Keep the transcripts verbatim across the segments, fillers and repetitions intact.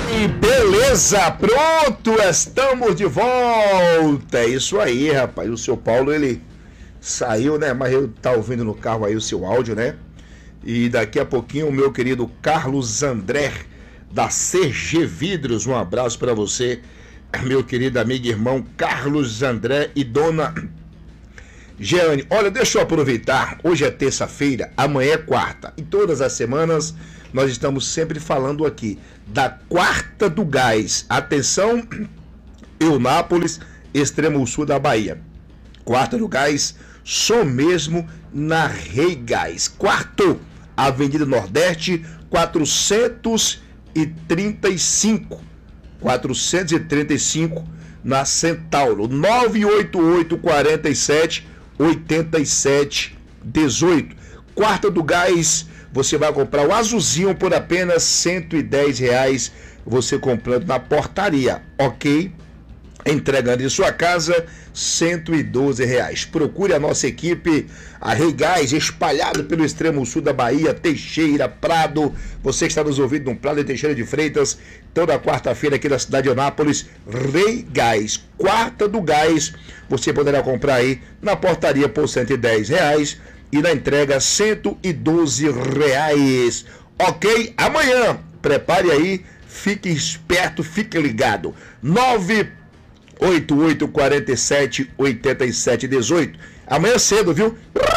E beleza, pronto, estamos de volta. É isso aí, rapaz. O seu Paulo, ele saiu, né? Mas eu tá ouvindo no carro aí o seu áudio, né? E daqui a pouquinho o meu querido Carlos André, da C G Vidros. Um abraço para você, meu querido amigo e irmão Carlos André e dona Jeane. Olha, deixa eu aproveitar. Hoje é terça-feira, amanhã é quarta. E todas as semanas nós estamos sempre falando aqui da Quarta do Gás. Atenção, Eunápolis, extremo sul da Bahia. Quarta do Gás, só mesmo na Rei Gás. Quarto, Avenida Nordeste, quatrocentos e trinta e cinco. quatrocentos e trinta e cinco, na Centauro. nove oito oito, quatro sete, oito sete um oito. Quarta do Gás, você vai comprar o azulzinho por apenas cento e dez reais, você comprando na portaria, ok? Entregando em sua casa, cento e doze reais. Procure a nossa equipe, a Rei Gás, espalhado pelo extremo sul da Bahia, Teixeira, Prado. Você que está nos ouvindo no Prado e Teixeira de Freitas, toda quarta-feira aqui na cidade de Eunápolis, Rei Gás. Quarta do Gás, você poderá comprar aí na portaria por cento e dez reais e na entrega cento e doze reais. Ok? Amanhã, prepare aí, fique esperto, fique ligado. nove oito oito, quatro sete, oito sete um oito. Amanhã cedo, viu?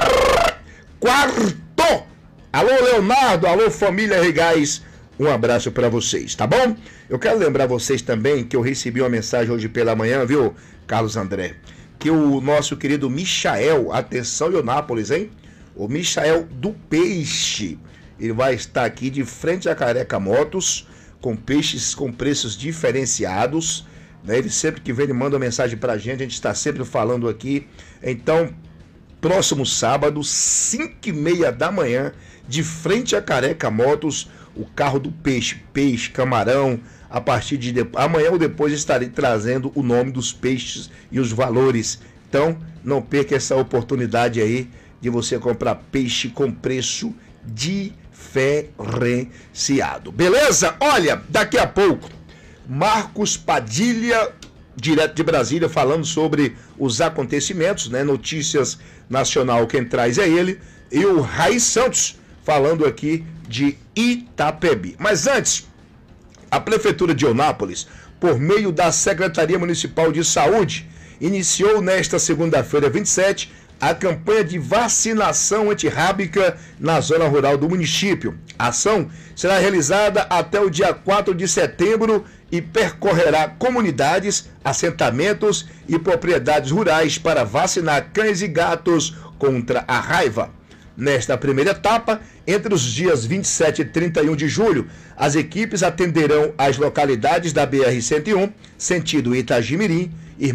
Quarto! Alô, Leonardo, alô, família Regais. Um abraço para vocês, tá bom? Eu quero lembrar vocês também que eu recebi uma mensagem hoje pela manhã, viu, Carlos André? Que o nosso querido Michael, atenção, Eunápolis, hein? O Michael do Peixe, ele vai estar aqui de frente à Careca Motos, com peixes com preços diferenciados, né? Ele sempre que vem, ele manda uma mensagem pra gente, a gente está sempre falando aqui. Então, próximo sábado, cinco e meia da manhã, de frente à Careca Motos, o carro do peixe, peixe, camarão. A partir de, de amanhã ou depois estarei trazendo o nome dos peixes e os valores. Então, não perca essa oportunidade aí de você comprar peixe com preço diferenciado. Beleza? Olha, daqui a pouco, Marcos Padilha, direto de Brasília, falando sobre os acontecimentos, né? Notícias nacional, quem traz é ele. E o Raiz Santos, falando aqui de Itapebi. Mas antes, a Prefeitura de Eunápolis, por meio da Secretaria Municipal de Saúde, iniciou nesta segunda-feira, vinte e sete, a campanha de vacinação antirrábica na zona rural do município. A ação será realizada até o dia quatro de setembro e percorrerá comunidades, assentamentos e propriedades rurais para vacinar cães e gatos contra a raiva. Nesta primeira etapa, entre os dias vinte e sete e trinta e um de julho, as equipes atenderão as localidades da B R cento e um, sentido Itagimirim,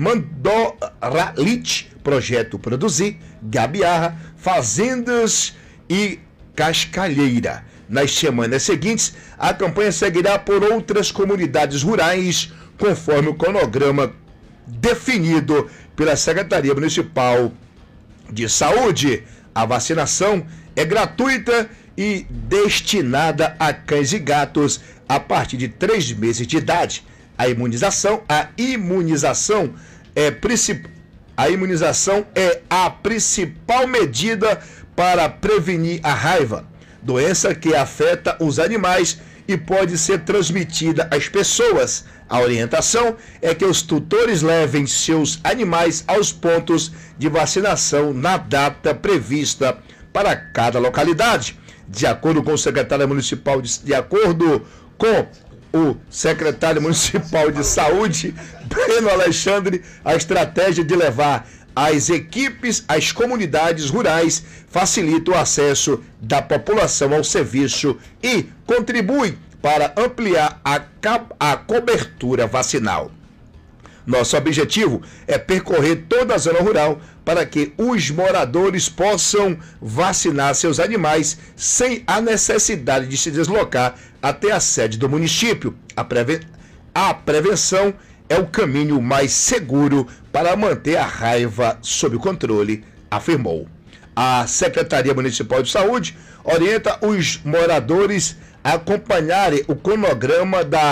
Irmandoralite, Projeto Produzir, Gabiarra, Fazendas e Cascalheira. Nas semanas seguintes, a campanha seguirá por outras comunidades rurais, conforme o cronograma definido pela Secretaria Municipal de Saúde. A vacinação é gratuita e destinada a cães e gatos a partir de três meses de idade. A imunização, a imunização é principal. A imunização é a principal medida para prevenir a raiva, doença que afeta os animais e pode ser transmitida às pessoas. A orientação é que os tutores levem seus animais aos pontos de vacinação na data prevista para cada localidade. De acordo com o secretário municipal de, de acordo com o secretário municipal de Saúde, Breno Alexandre, a estratégia de levar as equipes às comunidades rurais facilita o acesso da população ao serviço e contribui para ampliar a, a cobertura vacinal. Nosso objetivo é percorrer toda a zona rural para que os moradores possam vacinar seus animais sem a necessidade de se deslocar até a sede do município. A, preven... a prevenção é o caminho mais seguro para manter a raiva sob controle, afirmou. A Secretaria Municipal de Saúde orienta os moradores a acompanharem o cronograma da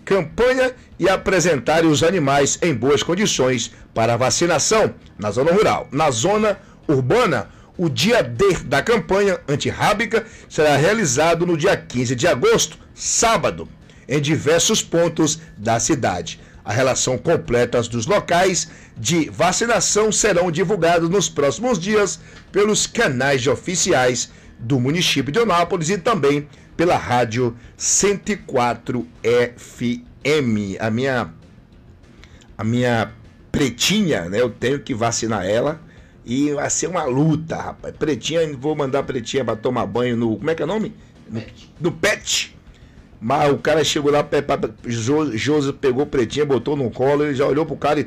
campanha e apresentarem os animais em boas condições para vacinação na zona rural. Na zona urbana, o dia D da campanha antirrábica será realizado no dia quinze de agosto, sábado, em diversos pontos da cidade. A relação completa dos locais de vacinação serão divulgados nos próximos dias pelos canais oficiais do município de Eunápolis e também pela rádio cento e quatro F M. A minha, a minha pretinha, né? Eu tenho que vacinar ela e vai ser uma luta, rapaz. Pretinha, vou mandar a pretinha para tomar banho no... Como é que é o nome? No, no pet. Mas o cara chegou lá, Josi pegou pretinha, botou no colo, ele já olhou pro cara e...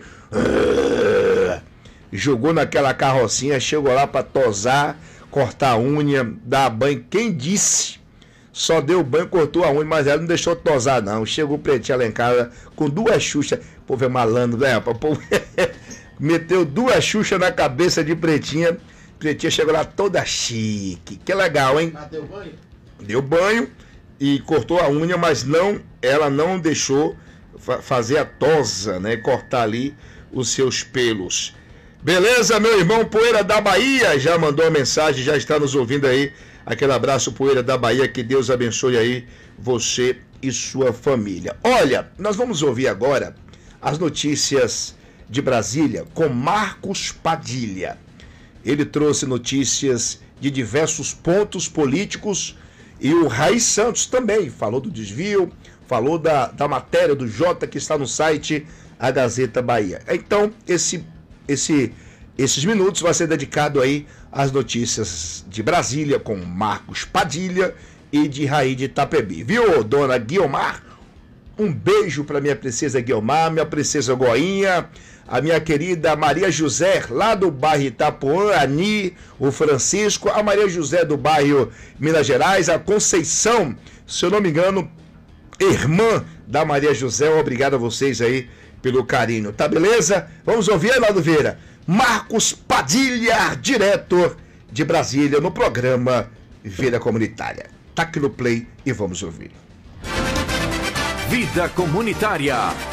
jogou naquela carrocinha, chegou lá para tosar, cortar a unha, dar banho. Quem disse? Só deu banho, cortou a unha, mas ela não deixou tosar, não. Chegou pretinha lá em casa com duas xuxas. O povo é malandro, né? O povo meteu duas xuxas na cabeça de pretinha. Pretinha chegou lá toda chique. Que legal, hein? Ah, deu banho? Deu banho e cortou a unha, mas não, ela não deixou fa- fazer a tosa, né? Cortar ali os seus pelos. Beleza, meu irmão Poeira da Bahia? Já mandou a mensagem, já está nos ouvindo aí. Aquele abraço, Poeira da Bahia, que Deus abençoe aí você e sua família. Olha, nós vamos ouvir agora as notícias de Brasília com Marcos Padilha. Ele trouxe notícias de diversos pontos políticos e o Raiz Santos também falou do desvio, falou da, da matéria do Jota que está no site A Gazeta Bahia. Então, esse, esse, esses minutos vai ser dedicado aí às notícias de Brasília com Marcos Padilha e de Raí de Itapebi. Viu, dona Guiomar? Um beijo para minha princesa Guiomar, minha princesa Goinha, a minha querida Maria José, lá do bairro Itapuã, a Ani, o Francisco, a Maria José do bairro Minas Gerais, a Conceição, se eu não me engano, irmã da Maria José. Obrigado a vocês aí pelo carinho, tá beleza? Vamos ouvir, Arnaldo Vieira. Marcos Padilha, diretor de Brasília, no programa Vida Comunitária. Tá aqui no play e vamos ouvir. Vida Comunitária.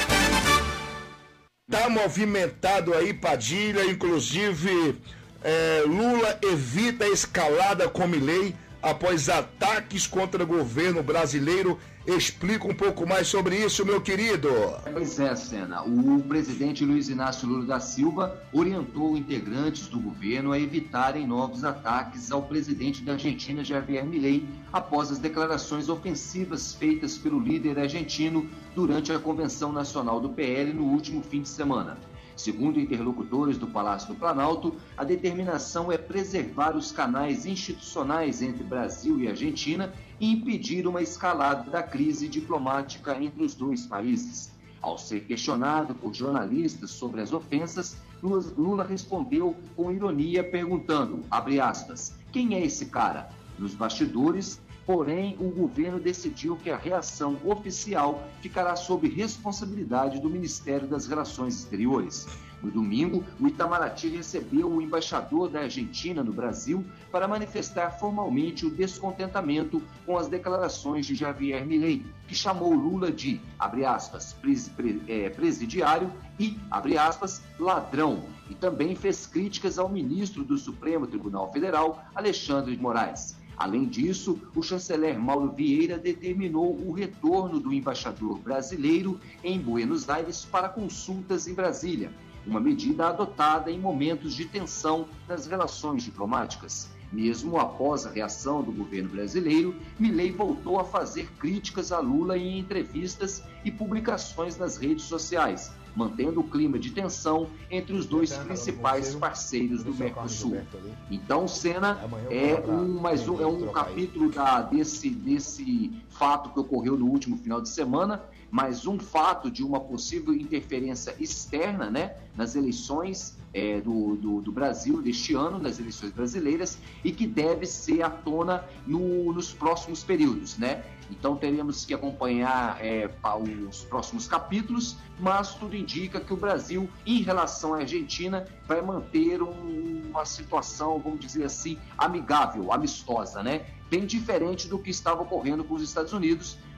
Tá movimentado aí, Padilha, inclusive é, Lula evita a escalada com Milei após ataques contra o governo brasileiro. Explica um pouco mais sobre isso, meu querido. Pois é, Sena. O presidente Luiz Inácio Lula da Silva orientou integrantes do governo a evitarem novos ataques ao presidente da Argentina, Javier Milei, após as declarações ofensivas feitas pelo líder argentino durante a Convenção Nacional do P L no último fim de semana. Segundo interlocutores do Palácio do Planalto, a determinação é preservar os canais institucionais entre Brasil e Argentina e impedir uma escalada da crise diplomática entre os dois países. Ao ser questionado por jornalistas sobre as ofensas, Lula respondeu com ironia perguntando, abre aspas, quem é esse cara? Nos bastidores, porém, o governo decidiu que a reação oficial ficará sob responsabilidade do Ministério das Relações Exteriores. No domingo, o Itamaraty recebeu o embaixador da Argentina no Brasil para manifestar formalmente o descontentamento com as declarações de Javier Milei, que chamou Lula de, abre aspas, pres, pre, é, presidiário e, abre aspas, ladrão, e também fez críticas ao ministro do Supremo Tribunal Federal, Alexandre de Moraes. Além disso, o chanceler Mauro Vieira determinou o retorno do embaixador brasileiro em Buenos Aires para consultas em Brasília, uma medida adotada em momentos de tensão nas relações diplomáticas. Mesmo após a reação do governo brasileiro, Milei voltou a fazer críticas a Lula em entrevistas e publicações nas redes sociais, mantendo o clima de tensão entre os dois principais parceiros do Mercosul. Então, Sena, é um, mais um, é um capítulo da, desse, desse fato que ocorreu no último final de semana, mais um fato de uma possível interferência externa, né, nas eleições é, do, do, do Brasil deste ano, nas eleições brasileiras, e que deve ser à tona no, nos próximos períodos, né? Então teremos que acompanhar é, os próximos capítulos, mas tudo indica que o Brasil, em relação à Argentina, vai manter um, uma situação, vamos dizer assim, amigável, amistosa, né? Bem diferente do que estava ocorrendo com os Estados Unidos,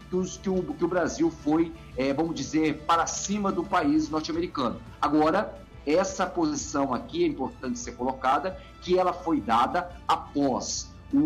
que, os, que, o, que o Brasil foi, é, vamos dizer, para cima do país norte-americano. Agora, essa posição aqui é importante ser colocada, que ela foi dada após o,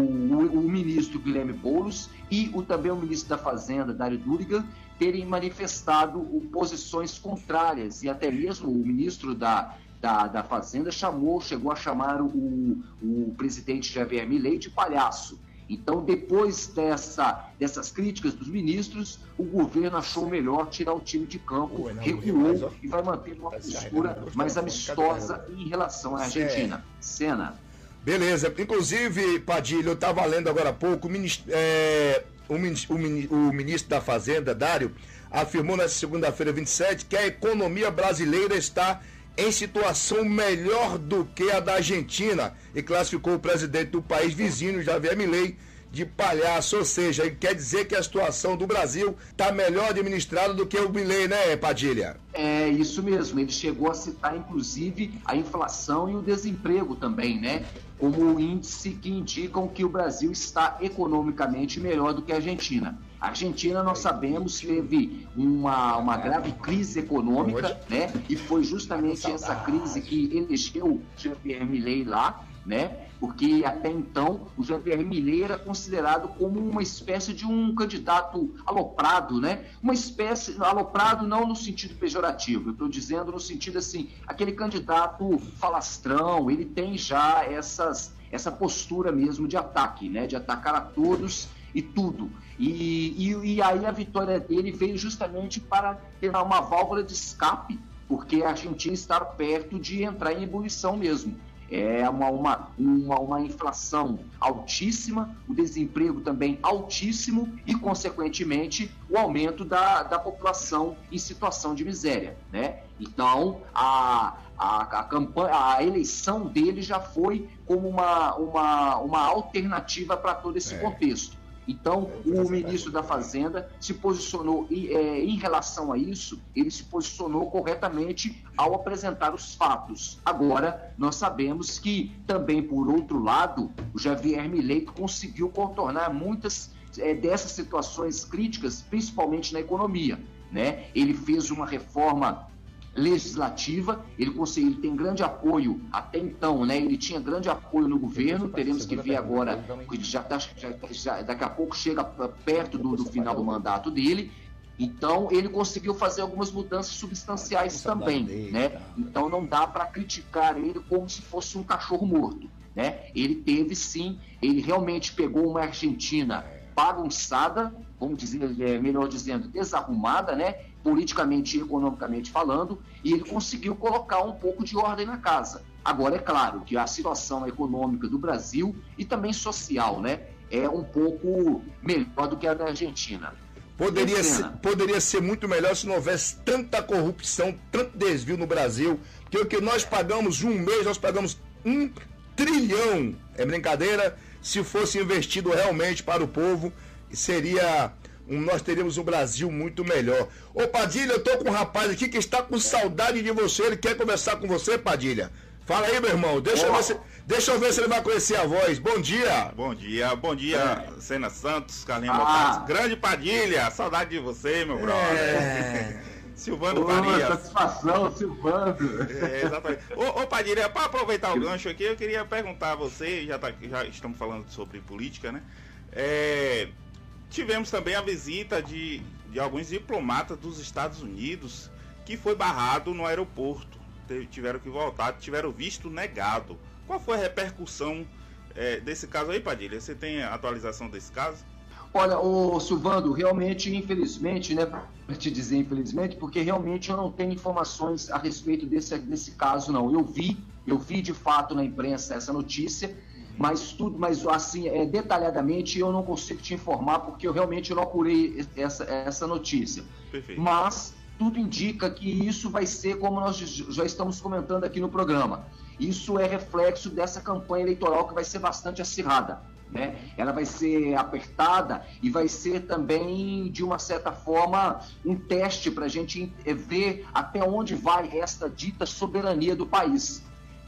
o, o ministro Guilherme Boulos e o, também o ministro da Fazenda, Dário Durigan, terem manifestado o, posições contrárias, e até mesmo o ministro da, da, da Fazenda chamou, chegou a chamar o, o presidente Javier Milei de palhaço. Então, depois dessa, dessas críticas dos ministros, o governo achou melhor tirar o time de campo, recuou e vai manter uma postura mais amistosa em relação à Argentina. Cena. Beleza. Inclusive, Padilha, eu estava lendo agora há pouco, o ministro, é, o, o, o ministro da Fazenda, Dário, afirmou nessa segunda-feira, vinte e sete, que a economia brasileira está em situação melhor do que a da Argentina, e classificou o presidente do país vizinho, Javier Milei, de palhaço. Ou seja, ele quer dizer que a situação do Brasil está melhor administrada do que o Milei, né, Padilha? É isso mesmo, ele chegou a citar inclusive a inflação e o desemprego também, né, como índice que indicam que o Brasil está economicamente melhor do que a Argentina. A Argentina, nós sabemos, teve uma, uma grave crise econômica, né? E foi justamente essa crise que elegeu o Javier Milei lá, né? Porque até então o Javier Milei era considerado como uma espécie de um candidato aloprado, né? Uma espécie, aloprado não no sentido pejorativo, eu estou dizendo no sentido assim, aquele candidato falastrão, ele tem já essas, essa postura mesmo de ataque, né? De atacar a todos e tudo. E, e, e aí a vitória dele veio justamente para ter uma válvula de escape, porque a Argentina está perto de entrar em ebulição mesmo. É uma, uma, uma, uma inflação altíssima, o desemprego também altíssimo e, consequentemente, o aumento da, da população em situação de miséria, né? Então, a, a, a, campanha, a eleição dele já foi como uma, uma, uma alternativa para todo esse é. contexto. Então, o ministro da Fazenda se posicionou é, em relação a isso, ele se posicionou corretamente ao apresentar os fatos. Agora, nós sabemos que também, por outro lado, o Javier Milei conseguiu contornar muitas é, dessas situações críticas, principalmente na economia, né? Ele fez uma reforma legislativa, ele, ele tem grande apoio até então, né? Ele tinha grande apoio no governo, teremos que ver agora, já, tá, já, já daqui a pouco chega perto do, do final do mandato dele, então ele conseguiu fazer algumas mudanças substanciais também, né? Então não dá para criticar ele como se fosse um cachorro morto, né? Ele teve sim, ele realmente pegou uma Argentina bagunçada, vamos dizer, melhor dizendo, desarrumada, né? Politicamente e economicamente falando, e ele conseguiu colocar um pouco de ordem na casa. Agora, é claro que a situação econômica do Brasil e também social, né, é um pouco melhor do que a da Argentina. Poderia ser, poderia ser muito melhor se não houvesse tanta corrupção, tanto desvio no Brasil, porque o que nós pagamos um mês, nós pagamos um trilhão, é brincadeira, se fosse investido realmente para o povo, seria... nós teríamos um Brasil muito melhor. Ô Padilha, eu tô com um rapaz aqui que está com saudade de você, ele quer conversar com você, Padilha. Fala aí, meu irmão, deixa, eu ver, se, deixa eu ver se ele vai conhecer a voz. Bom dia. Bom dia, bom dia, é. Sena Santos, Carlinhos ah. Botatos, grande Padilha, saudade de você, meu brother. É. Silvano Faria. Satisfação, Silvano. É, exatamente. Ô, ô Padilha, para aproveitar o gancho aqui, eu queria perguntar a você, já, tá, já estamos falando sobre política, né? É... Tivemos também a visita de, de alguns diplomatas dos Estados Unidos que foi barrado no aeroporto. Tiveram que voltar, tiveram visto negado. Qual foi a repercussão é, desse caso aí, Padilha? Você tem a atualização desse caso? Olha, ô Silvano, realmente, infelizmente, né, para te dizer infelizmente, porque realmente eu não tenho informações a respeito desse, desse caso, não. Eu vi, eu vi de fato na imprensa essa notícia, mas tudo, mas assim, é, detalhadamente eu não consigo te informar, porque eu realmente não apurei essa, essa notícia. Perfeito. Mas tudo indica que isso vai ser como nós já estamos comentando aqui no programa. Isso é reflexo dessa campanha eleitoral que vai ser bastante acirrada, né? Ela vai ser apertada e vai ser também, de uma certa forma, um teste para a gente ver até onde vai esta dita soberania do país.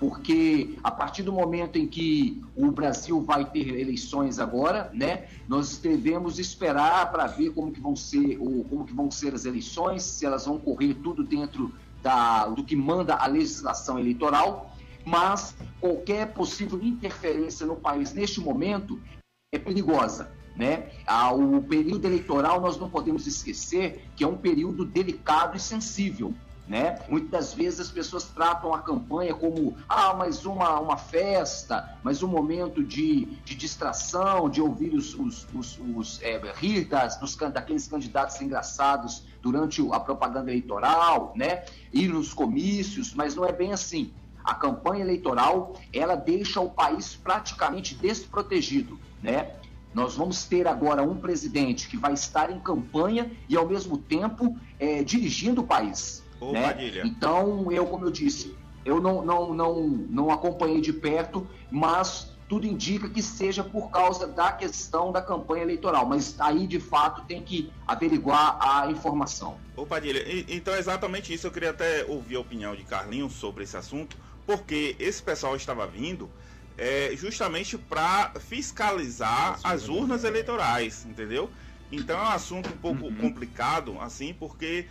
porque a partir do momento em que o Brasil vai ter eleições agora, né, nós devemos esperar para ver como que vão ser, ou como que vão ser as eleições, se elas vão correr tudo dentro da, do que manda a legislação eleitoral, mas qualquer possível interferência no país neste momento é perigosa, né? Ah, o período eleitoral nós não podemos esquecer que é um período delicado e sensível, né? Muitas vezes as pessoas tratam a campanha como ah, mais uma, uma festa, mais um momento de, de distração, de ouvir os, os, os, os é, rir das, dos, daqueles candidatos engraçados durante a propaganda eleitoral, né? Ir nos comícios, mas não é bem assim. A campanha eleitoral, ela deixa o país praticamente desprotegido, né? Nós vamos ter agora um presidente que vai estar em campanha e, ao mesmo tempo, é, dirigindo o país. Ô, né? Padilha. Então, eu, como eu disse, eu não, não, não, não acompanhei de perto, mas tudo indica que seja por causa da questão da campanha eleitoral. Mas aí, de fato, tem que averiguar a informação. Ô, Padilha, então é exatamente isso. Eu queria até ouvir a opinião de Carlinhos sobre esse assunto, porque esse pessoal estava vindo é, justamente para fiscalizar as urnas eleitorais, entendeu? Então é um assunto um pouco uhum. complicado, assim, porque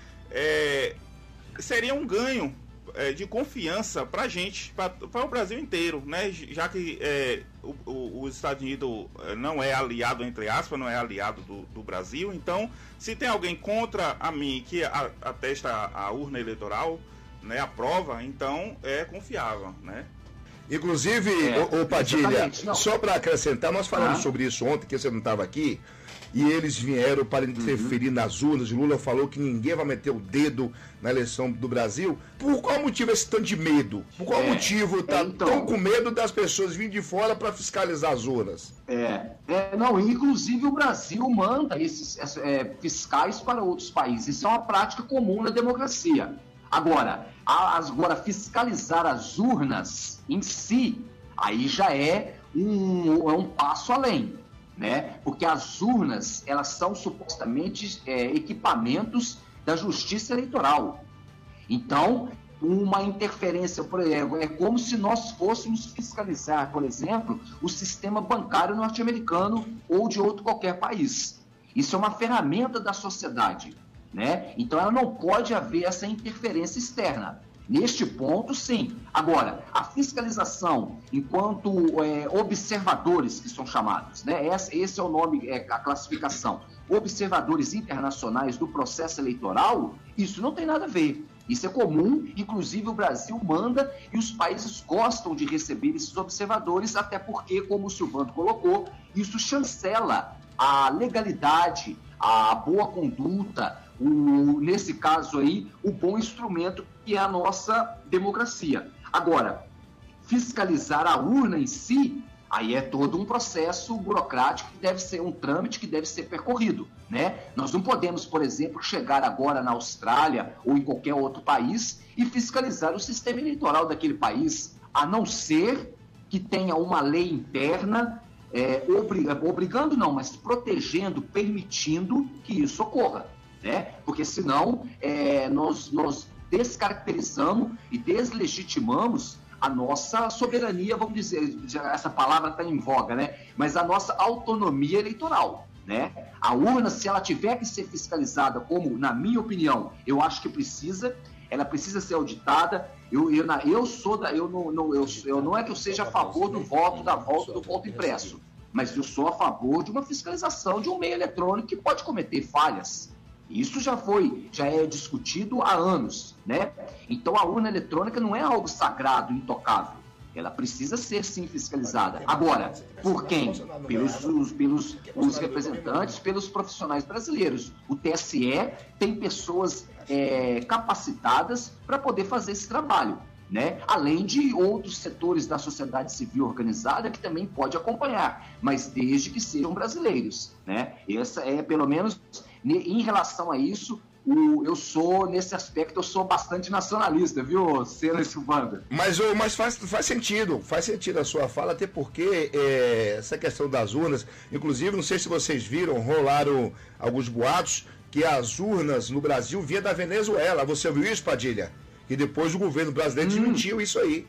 é, seria um ganho é, de confiança para a gente, para o Brasil inteiro, né? Já que é, o, o, os Estados Unidos não é aliado, entre aspas, não é aliado do, do Brasil, então se tem alguém contra a mim que atesta a, a urna eleitoral, né, a prova, então é confiável, né? Inclusive, é, o Padilha, só para acrescentar, nós falamos ah. sobre isso ontem, que você não estava aqui, e eles vieram para interferir uhum. nas urnas. Lula falou que ninguém vai meter o dedo na eleição do Brasil. Por qual motivo esse tanto de medo? Por qual é, motivo está é, então, tão com medo das pessoas virem de fora para fiscalizar as urnas? É, é, não, inclusive o Brasil manda esses é, fiscais para outros países. Isso é uma prática comum na democracia. Agora, a, agora fiscalizar as urnas em si, aí já é um, é um passo além, né? Porque as urnas, elas são supostamente é, equipamentos da justiça eleitoral. Então, uma interferência, por exemplo, é como se nós fôssemos fiscalizar, por exemplo, o sistema bancário norte-americano ou de outro qualquer país. Isso é uma ferramenta da sociedade, né? Então ela não pode haver essa interferência externa. Neste ponto, sim. Agora, a fiscalização enquanto é, observadores, que são chamados, né? Esse, esse é o nome, é, a classificação, observadores internacionais do processo eleitoral, isso não tem nada a ver. Isso é comum, inclusive o Brasil manda e os países gostam de receber esses observadores, até porque, como o Silvano colocou, isso chancela a legalidade, a boa conduta, o, nesse caso aí, o bom instrumento que é a nossa democracia. Agora, fiscalizar a urna em si, aí é todo um processo burocrático que deve ser um trâmite que deve ser percorrido, né? Nós não podemos, por exemplo, chegar agora na Austrália ou em qualquer outro país e fiscalizar o sistema eleitoral daquele país, a não ser que tenha uma lei interna É, obrigando não, mas protegendo, permitindo que isso ocorra, né? Porque senão é, nós, nós descaracterizamos e deslegitimamos a nossa soberania, vamos dizer, essa palavra está em voga, né? Mas a nossa autonomia eleitoral, né? A urna, se ela tiver que ser fiscalizada, como, na minha opinião, eu acho que precisa, ela precisa ser auditada. Eu, eu, eu sou da, eu não, não, eu, eu não é que eu seja a favor do voto, da volta do voto impresso, mas eu sou a favor de uma fiscalização de um meio eletrônico que pode cometer falhas. Isso já foi, já é discutido há anos, né? Então a urna eletrônica não é algo sagrado, intocável. Ela precisa ser, sim, fiscalizada. Agora, por quem? Pelos os, pelos os representantes, pelos profissionais brasileiros. O T S E tem pessoas é, capacitadas para poder fazer esse trabalho, né? Além de outros setores da sociedade civil organizada que também pode acompanhar, mas desde que sejam brasileiros, né? Essa é, pelo menos, em relação a isso, O, eu sou, nesse aspecto, eu sou bastante nacionalista, viu, Senna e Silvanda? Mas, mas faz, faz sentido, faz sentido a sua fala, até porque é, essa questão das urnas, inclusive, não sei se vocês viram, rolaram alguns boatos que as urnas no Brasil vinham da Venezuela. Você viu isso, Padilha? Que depois o governo brasileiro hum. desmentiu isso aí.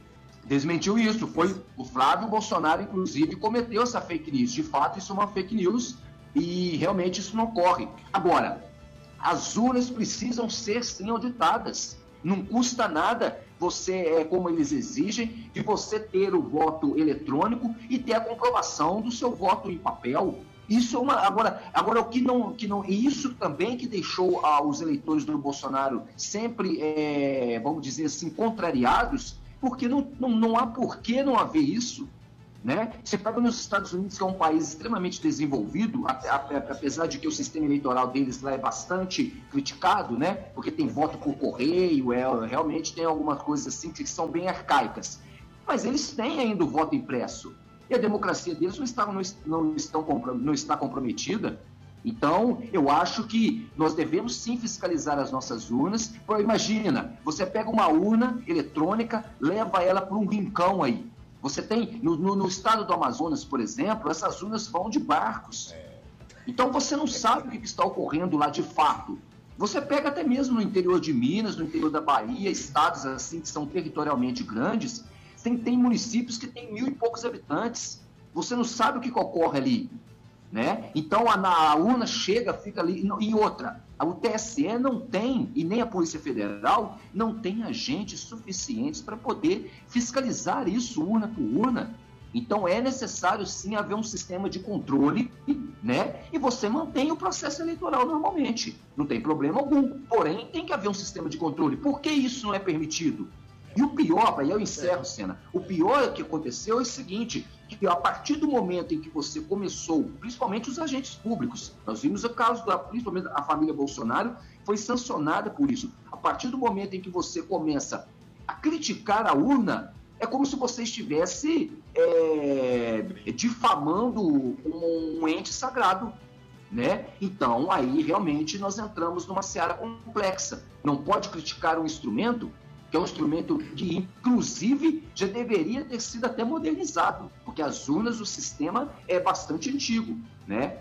Desmentiu isso. Foi o Flávio Bolsonaro, inclusive, cometeu essa fake news. De fato, isso é uma fake news e realmente isso não ocorre. Agora, as urnas precisam ser, sim, auditadas. Não custa nada você, é, como eles exigem, de você ter o voto eletrônico e ter a comprovação do seu voto em papel. Isso é uma. Agora, agora o que não. Que não e isso também que deixou ah, os eleitores do Bolsonaro sempre, é, vamos dizer assim, contrariados, porque não, não, não há por que não haver isso. Né? Você pega nos Estados Unidos, que é um país extremamente desenvolvido, apesar de que o sistema eleitoral deles lá é bastante criticado, né? Porque tem voto por correio, é, realmente tem algumas coisas assim que são bem arcaicas. Mas eles têm ainda o voto impresso. E a democracia deles não está, não, não, estão, não está comprometida. Então, eu acho que nós devemos sim fiscalizar as nossas urnas. Pô, imagina, você pega uma urna eletrônica, leva ela para um rincão aí. Você tem, no, no, no estado do Amazonas, por exemplo, essas urnas vão de barcos. Então você não sabe o que está ocorrendo lá de fato. Você pega até mesmo no interior de Minas, no interior da Bahia, estados assim que são territorialmente grandes, tem, tem municípios que têm mil e poucos habitantes. Você não sabe o que ocorre ali. Né? Então a, a urna chega, fica ali. E outra, o T S E não tem, e nem a Polícia Federal, não tem agentes suficientes para poder fiscalizar isso urna por urna. Então é necessário sim haver um sistema de controle, né? E você mantém o processo eleitoral normalmente, não tem problema algum. Porém, tem que haver um sistema de controle. Por que isso não é permitido? E o pior, aí eu encerro, Sena, o pior que aconteceu é o seguinte, que a partir do momento em que você começou, principalmente os agentes públicos, nós vimos o caso, da, principalmente a família Bolsonaro, foi sancionada por isso. A partir do momento em que você começa a criticar a urna, é como se você estivesse é, difamando um, um ente sagrado. Né? Então, aí realmente nós entramos numa seara complexa. Não pode criticar um instrumento que é um instrumento que, inclusive, já deveria ter sido até modernizado, porque as urnas, o sistema é bastante antigo, né?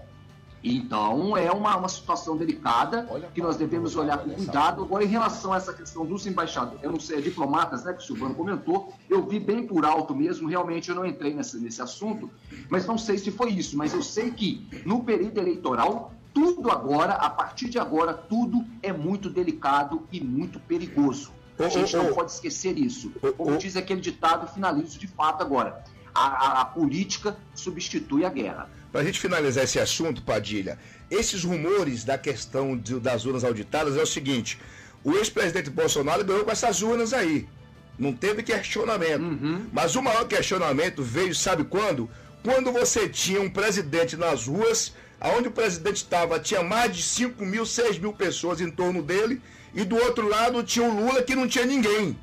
Então, é uma, uma situação delicada que nós devemos olhar com cuidado. Agora, em relação a essa questão dos embaixadores, eu não sei, diplomatas, né, que o Silvano comentou, eu vi bem por alto mesmo, realmente eu não entrei nesse, nesse assunto, mas não sei se foi isso, mas eu sei que no período eleitoral, tudo agora, a partir de agora, tudo é muito delicado e muito perigoso. A gente não pode esquecer isso. Como diz aquele ditado, finalizo de fato agora. A, a, a política substitui a guerra. Para a gente finalizar esse assunto, Padilha, esses rumores da questão de, das urnas auditadas é o seguinte: o ex-presidente Bolsonaro ganhou com essas urnas aí. Não teve questionamento. Uhum. Mas o maior questionamento veio, sabe quando? Quando você tinha um presidente nas ruas, onde o presidente estava, tinha mais de cinco mil, seis mil pessoas em torno dele, e do outro lado tinha o Lula que não tinha ninguém.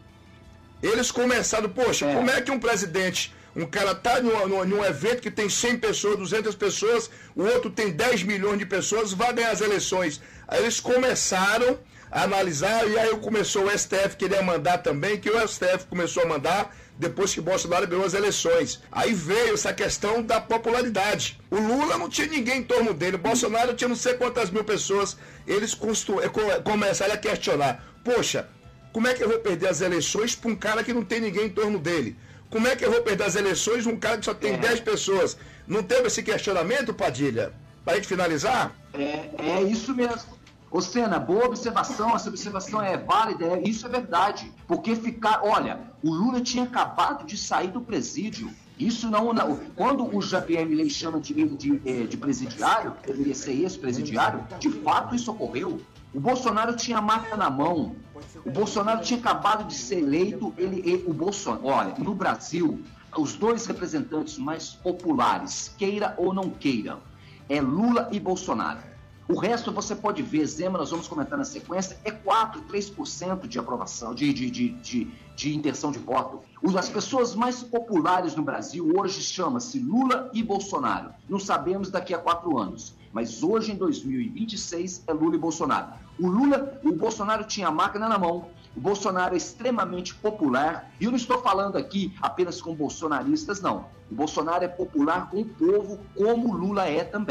Eles começaram, poxa, é. como é que um presidente, um cara tá num, num evento que tem cem pessoas, duzentas pessoas, o outro tem dez milhões de pessoas, vai ganhar as eleições. Aí eles começaram a analisar, e aí começou o S T F querer mandar também, que o S T F começou a mandar depois que Bolsonaro ganhou as eleições. Aí veio essa questão da popularidade. O Lula não tinha ninguém em torno dele, o Bolsonaro tinha não sei quantas mil pessoas. Eles constru... começaram a questionar: poxa, como é que eu vou perder as eleições para um cara que não tem ninguém em torno dele? Como é que eu vou perder as eleições para um cara que só tem é. dez pessoas? Não teve esse questionamento, Padilha? Para a gente finalizar? É, é isso mesmo. Ô Sena, boa observação, essa observação é válida, isso é verdade. Porque ficar, olha, o Lula tinha acabado de sair do presídio. Isso não, não quando o Javier Milei chama de, de, de presidiário, deveria ser ex-presidiário, de fato isso ocorreu. O Bolsonaro tinha a máquina na mão. O Bolsonaro tinha acabado de ser eleito. Ele, ele, o Bolsonaro, olha, no Brasil, os dois representantes mais populares, queira ou não queira, é Lula e Bolsonaro. O resto você pode ver, Zema, nós vamos comentar na sequência, é quatro, três por cento de aprovação, de, de, de, de, de intenção de voto. As pessoas mais populares no Brasil hoje chamam-se Lula e Bolsonaro. Não sabemos daqui a quatro anos, mas hoje em dois mil e vinte e seis é Lula e Bolsonaro. O Lula, o Bolsonaro tinha a máquina na mão, o Bolsonaro é extremamente popular, e eu não estou falando aqui apenas com bolsonaristas, não. O Bolsonaro é popular com o povo, como o Lula é também.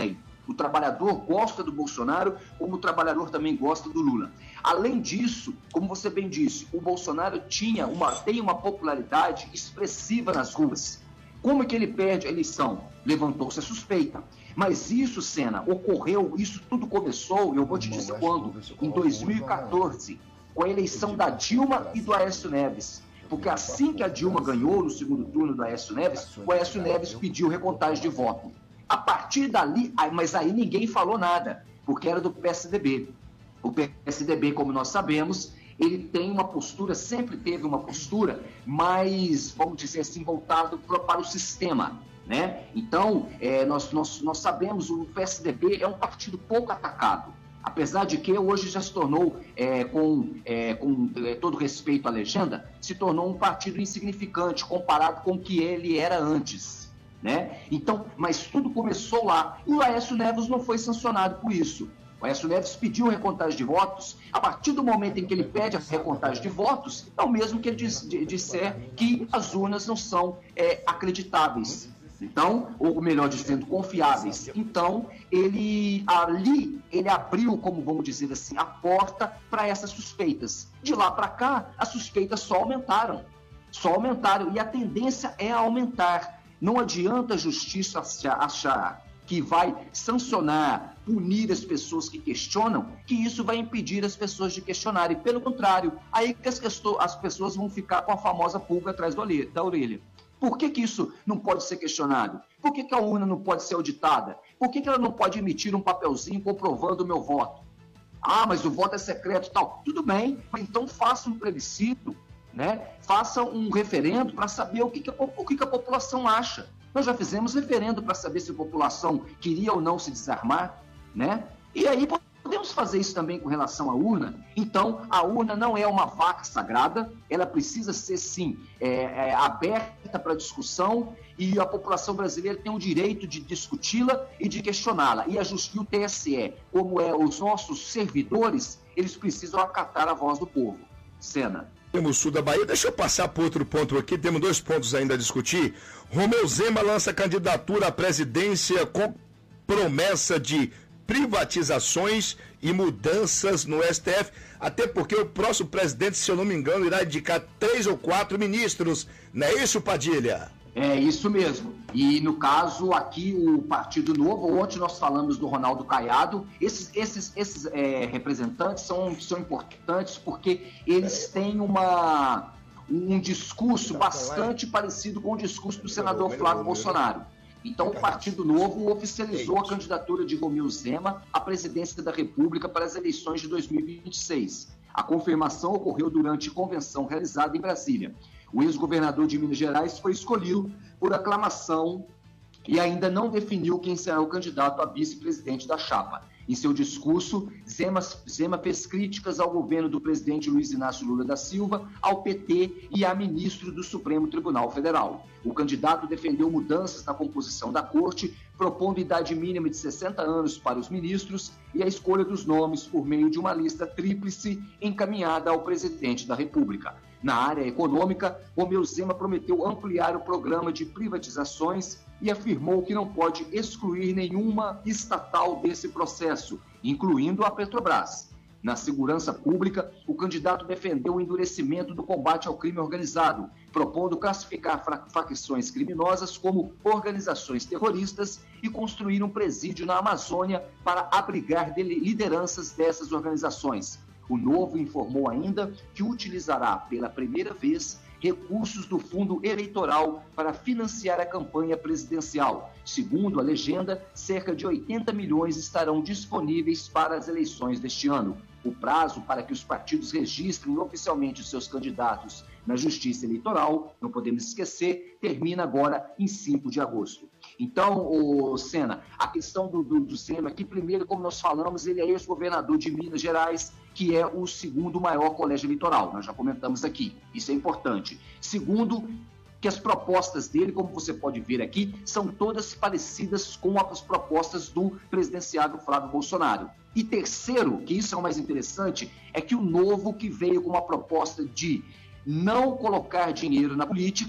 O trabalhador gosta do Bolsonaro, como o trabalhador também gosta do Lula. Além disso, como você bem disse, o Bolsonaro tinha uma, tem uma popularidade expressiva nas ruas. Como é que ele perde a eleição? Levantou-se a suspeita. Mas isso, Sena, ocorreu, isso tudo começou, eu vou te dizer quando, em dois mil e quatorze, com a eleição da Dilma e do Aécio Neves. Porque assim que a Dilma ganhou no segundo turno do Aécio Neves, o Aécio Neves pediu recontagem de voto. A partir dali, mas aí ninguém falou nada, porque era do P S D B. O P S D B, como nós sabemos, ele tem uma postura, sempre teve uma postura mais, vamos dizer assim, voltado para o sistema, né? Então, é, nós, nós, nós sabemos, o P S D B é um partido pouco atacado, apesar de que hoje já se tornou, é, com, é, com é, todo respeito à legenda, se tornou um partido insignificante comparado com o que ele era antes, né? Então, mas tudo começou lá, e o Aécio Neves não foi sancionado por isso. O Aécio Neves pediu recontagem de votos. A partir do momento em que ele pede a recontagem de votos, é o mesmo que ele diz, de, disser que as urnas não são é, acreditáveis. Então, ou melhor dizendo, confiáveis. Então, ele ali, ele abriu, como vamos dizer assim, a porta para essas suspeitas. De lá para cá, as suspeitas só aumentaram. Só aumentaram. E a tendência é aumentar. Não adianta a justiça achar, achar que vai sancionar, punir as pessoas que questionam, que isso vai impedir as pessoas de questionarem. Pelo contrário, aí que as, as pessoas vão ficar com a famosa pulga atrás da orelha. Por que que isso não pode ser questionado? Por que que a urna não pode ser auditada? Por que que ela não pode emitir um papelzinho comprovando o meu voto? Ah, mas o voto é secreto e tal. Tudo bem, então faça um plebiscito, né? Faça um referendo para saber o que que a, o que que a população acha. Nós já fizemos referendo para saber se a população queria ou não se desarmar, né? E aí podemos fazer isso também com relação à urna. Então, a urna não é uma vaca sagrada, ela precisa ser, sim, é, é, aberta para discussão, e a população brasileira tem o direito de discuti-la e de questioná-la. E a Justiça, o T S E, como é os nossos servidores, eles precisam acatar a voz do povo. Sena. Temos sul da Bahia, deixa eu passar para outro ponto aqui, temos dois pontos ainda a discutir. Romeu Zema lança candidatura à presidência com promessa de privatizações e mudanças no S T F, até porque o próximo presidente, se eu não me engano, irá indicar três ou quatro ministros, não é isso, Padilha? É isso mesmo. E no caso aqui, o Partido Novo, ontem nós falamos do Ronaldo Caiado, esses, esses, esses é, representantes são, são importantes porque eles têm uma, um discurso bastante parecido com o discurso do senador Flávio Bolsonaro. Então, o Partido Novo oficializou a candidatura de Romeu Zema à presidência da República para as eleições de dois mil e vinte e seis. A confirmação ocorreu durante convenção realizada em Brasília. O ex-governador de Minas Gerais foi escolhido por aclamação e ainda não definiu quem será o candidato a vice-presidente da chapa. Em seu discurso, Zema, Zema fez críticas ao governo do presidente Luiz Inácio Lula da Silva, ao P T e a ministro do Supremo Tribunal Federal. O candidato defendeu mudanças na composição da corte, propondo idade mínima de sessenta anos para os ministros e a escolha dos nomes por meio de uma lista tríplice encaminhada ao presidente da República. Na área econômica, Romeu Zema prometeu ampliar o programa de privatizações e afirmou que não pode excluir nenhuma estatal desse processo, incluindo a Petrobras. Na segurança pública, o candidato defendeu o endurecimento do combate ao crime organizado, propondo classificar facções criminosas como organizações terroristas e construir um presídio na Amazônia para abrigar lideranças dessas organizações. O Novo informou ainda que utilizará pela primeira vez recursos do fundo eleitoral para financiar a campanha presidencial. Segundo a legenda, cerca de oitenta milhões estarão disponíveis para as eleições deste ano. O prazo para que os partidos registrem oficialmente os seus candidatos na Justiça Eleitoral, não podemos esquecer, termina agora em cinco de agosto. Então, ô, Sena, a questão do, do, do Zema aqui, primeiro, como nós falamos, ele é ex-governador de Minas Gerais, que é o segundo maior colégio eleitoral, nós já comentamos aqui, isso é importante. Segundo, que as propostas dele, como você pode ver aqui, são todas parecidas com as propostas do presidenciável Flávio Bolsonaro. E terceiro, que isso é o mais interessante, é que o Novo, que veio com uma proposta de não colocar dinheiro na política,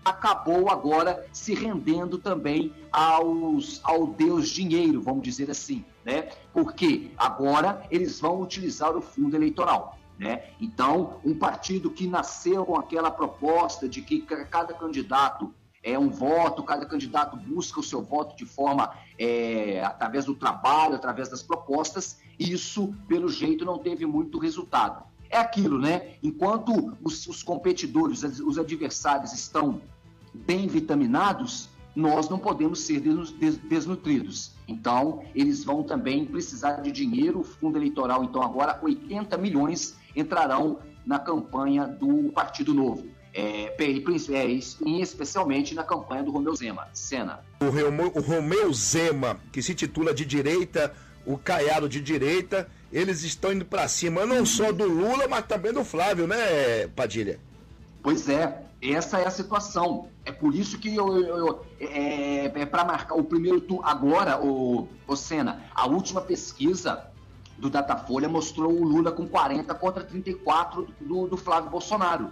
acabou agora se rendendo também aos, ao Deus dinheiro, vamos dizer assim, né? Porque agora eles vão utilizar o fundo eleitoral, né? Então, um partido que nasceu com aquela proposta de que cada candidato é um voto, cada candidato busca o seu voto de forma, é, através do trabalho, através das propostas, isso, pelo jeito, não teve muito resultado. É aquilo, né? Enquanto os, os competidores, os adversários estão bem vitaminados, nós não podemos ser desnutridos. Então, eles vão também precisar de dinheiro. O fundo eleitoral, então, agora oitenta milhões entrarão na campanha do Partido Novo. É, e especialmente na campanha do Romeu Zema. Sena. O Romeu, o Romeu Zema, que se titula de direita, o Caiado de direita, eles estão indo para cima, não só do Lula, mas também do Flávio, né, Padilha? Pois é, essa é a situação. É por isso que eu, eu, eu é, é para marcar o primeiro turno. Agora, o, o Sena, a última pesquisa do Datafolha mostrou o Lula com quarenta contra trinta e quatro do, do Flávio Bolsonaro.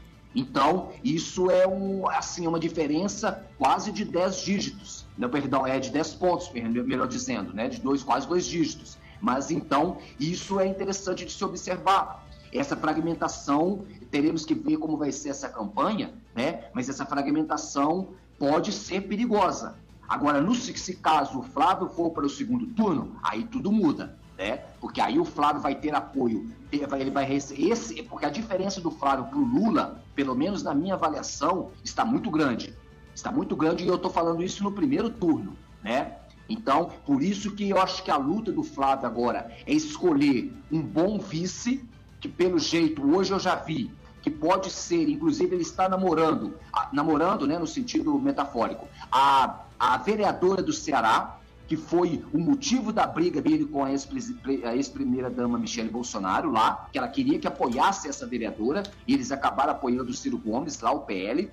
Então, isso é um, assim, uma diferença quase de dez dígitos. Não, perdão, é de dez pontos, melhor dizendo, né? De dois, quase dois dígitos. Mas, então, isso é interessante de se observar. Essa fragmentação, teremos que ver como vai ser essa campanha, né? Mas essa fragmentação pode ser perigosa. Agora, no, se caso o Flávio for para o segundo turno, aí tudo muda, né? Porque aí o Flávio vai ter apoio, ele vai receber esse, porque a diferença do Flávio para o Lula, pelo menos na minha avaliação, está muito grande. Está muito grande e eu estou falando isso no primeiro turno, né? Então, por isso que eu acho que a luta do Flávio agora é escolher um bom vice, que pelo jeito, hoje eu já vi, que pode ser, inclusive ele está namorando, namorando, né, no sentido metafórico, a, a vereadora do Ceará, que foi o motivo da briga dele com a ex-primeira-dama Michele Bolsonaro lá, que ela queria que apoiasse essa vereadora, e eles acabaram apoiando o Ciro Gomes, lá o P L,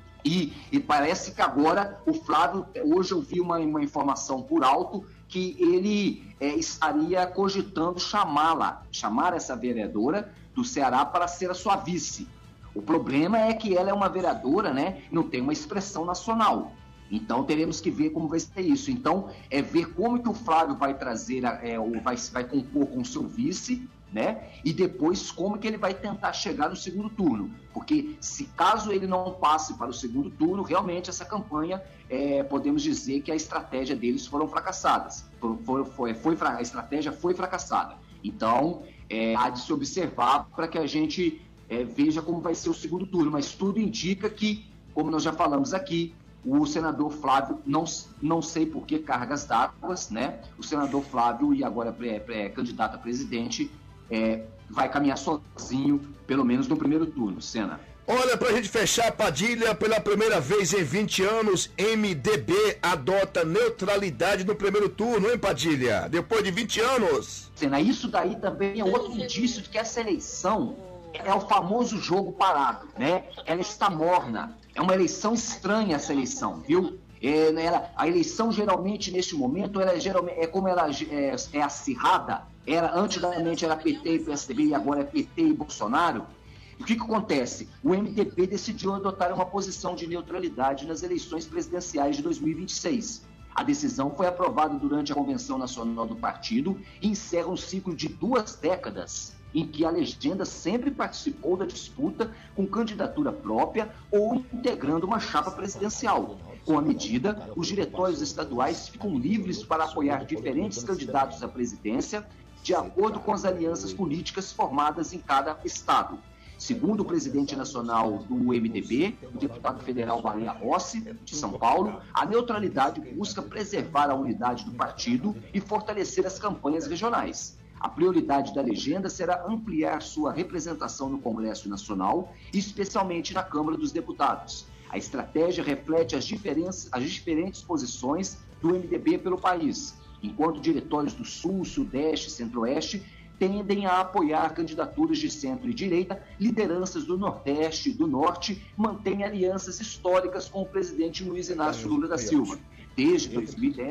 e, e parece que agora o Flávio, hoje eu vi uma, uma informação por alto, que ele é, estaria cogitando chamá-la, chamar essa vereadora do Ceará para ser a sua vice. O problema é que ela é uma vereadora, né, não tem uma expressão nacional. Então, teremos que ver como vai ser isso. Então, é ver como que o Flávio vai trazer, é, ou vai, vai compor com o seu vice, né? E depois como que ele vai tentar chegar no segundo turno. Porque se caso ele não passe para o segundo turno, realmente essa campanha, é, podemos dizer que a estratégia deles foram fracassadas. Foi, foi, foi, a estratégia foi fracassada. Então, é, há de se observar para que a gente é, veja como vai ser o segundo turno. Mas tudo indica que, como nós já falamos aqui, o senador Flávio, não, não sei por que cargas d'água, né? O senador Flávio, e agora pré, pré, candidato a presidente, é, vai caminhar sozinho, pelo menos no primeiro turno, Sena. Olha, pra gente fechar, Padilha, pela primeira vez em vinte anos, M D B adota neutralidade no primeiro turno, hein, Padilha? Depois de vinte anos. Sena, isso daí também é outro indício de que essa eleição é o famoso jogo parado, né? Ela está morna. É uma eleição estranha essa eleição, viu? É, ela, a eleição geralmente neste momento ela é, geralmente, é como ela é, é acirrada. Era, antigamente era P T e P S D B e agora é P T e Bolsonaro. O que, que acontece? O M D B decidiu adotar uma posição de neutralidade nas eleições presidenciais de dois mil e vinte e seis. A decisão foi aprovada durante a Convenção Nacional do Partido e encerra um ciclo de duas décadas em que a legenda sempre participou da disputa com candidatura própria ou integrando uma chapa presidencial. Com a medida, os diretórios estaduais ficam livres para apoiar diferentes candidatos à presidência, de acordo com as alianças políticas formadas em cada estado. Segundo o presidente nacional do M D B, o deputado federal Baleia Rossi, de São Paulo, a neutralidade busca preservar a unidade do partido e fortalecer as campanhas regionais. A prioridade da legenda será ampliar sua representação no Congresso Nacional, especialmente na Câmara dos Deputados. A estratégia reflete as, as diferentes posições do M D B pelo país, enquanto diretórios do Sul, Sudeste e Centro-Oeste tendem a apoiar candidaturas de centro e direita, lideranças do Nordeste e do Norte mantêm alianças históricas com o presidente Luiz Inácio Lula da Silva. Desde dois mil e dez,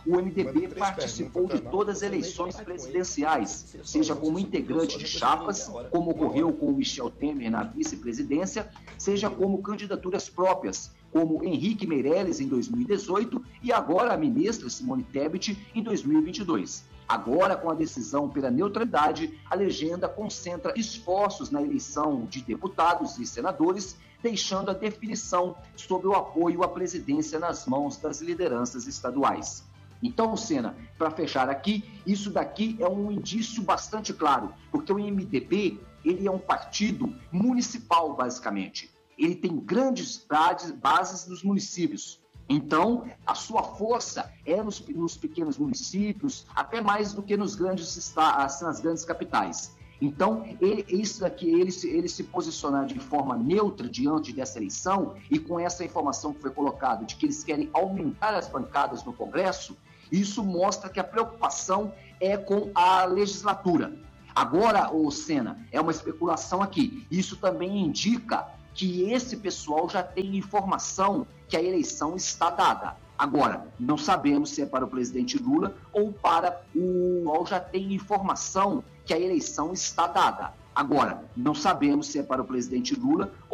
o M D B participou de todas as eleições presidenciais, seja como integrante de chapas, como ocorreu com o Michel Temer na vice-presidência, seja como candidaturas próprias, como Henrique Meirelles em dois mil e dezoito e agora a ministra Simone Tebet em dois mil e vinte e dois. Agora, com a decisão pela neutralidade, a legenda concentra esforços na eleição de deputados e senadores, deixando a definição sobre o apoio à presidência nas mãos das lideranças estaduais. Então, Sena, para fechar aqui, isso daqui é um indício bastante claro, porque o M D B ele é um partido municipal, basicamente. Ele tem grandes bases nos municípios. Então, a sua força é nos, nos pequenos municípios, até mais do que nos grandes, nas grandes capitais. Então, ele, isso daqui, ele, ele se posicionar de forma neutra diante dessa eleição e com essa informação que foi colocada de que eles querem aumentar as bancadas no Congresso, isso mostra que a preocupação é com a legislatura. Agora, ô Sena, é uma especulação aqui. Isso também indica que esse pessoal já tem informação que a eleição está dada. Agora, não sabemos se é para o presidente Lula ou para o... ou já tem informação que a eleição está dada. Agora, não sabemos se é para o presidente Lula ou